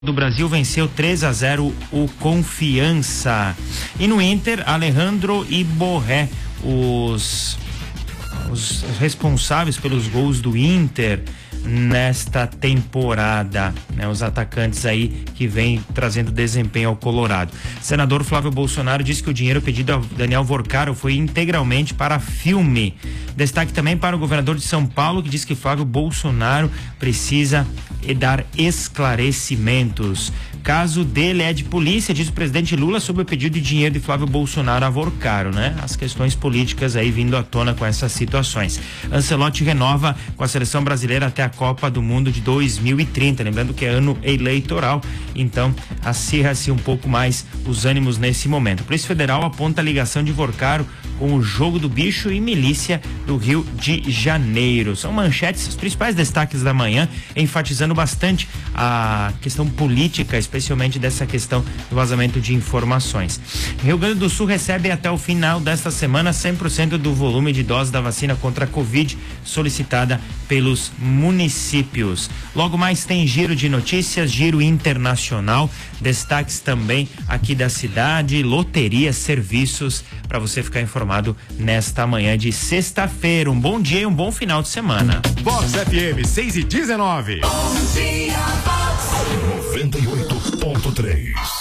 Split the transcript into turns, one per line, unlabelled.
do Brasil venceu 3-0 o Confiança. E no Inter, Alejandro e Borré, os responsáveis pelos gols do Inter nesta temporada, né? Os atacantes aí que vêm trazendo desempenho ao Colorado. Senador Flávio Bolsonaro disse que o dinheiro pedido a Daniel Vorcaro foi integralmente para filme. Destaque também para o governador de São Paulo, que diz que Flávio Bolsonaro precisa dar esclarecimentos. Caso dele é de polícia, diz o presidente Lula sobre o pedido de dinheiro de Flávio Bolsonaro a Vorcaro, né? As questões políticas aí vindo à tona com essas situações. Ancelotti renova com a seleção brasileira até a Copa do Mundo de 2030, lembrando que é ano eleitoral, então acirra-se um pouco mais os ânimos nesse momento. A Polícia Federal aponta a ligação de Vorcaro com o Jogo do Bicho e milícia do Rio de Janeiro. São manchetes, os principais destaques da manhã, enfatizando bastante a questão política, especialmente dessa questão do vazamento de informações. Rio Grande do Sul recebe até o final desta semana 100% do volume de doses da vacina contra a Covid solicitada pelos municípios. Logo mais tem giro de notícias, giro internacional, destaques também aqui da cidade, loteria, serviços, para você ficar informado nesta manhã de sexta-feira. Um bom dia e um bom final de semana.
Vox FM 6:19.
Bom dia, Vox
98.3.